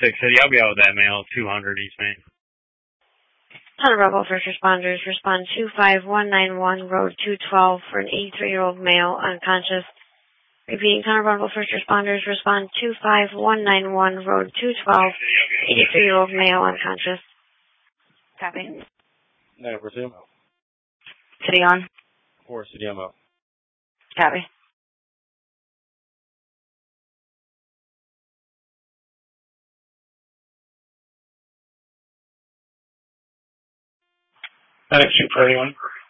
City. I'll be out with that male, 200 East Main. Hunter Rebel first responders, respond 25191, road 212 for an 83-year-old male unconscious. Repeating, Hunter Rebel first responders, respond 25191, road 212, 83-year-old male unconscious. Copy. No, resume. City on. 4 City, I'm up. Copy. Medic 2 for anyone.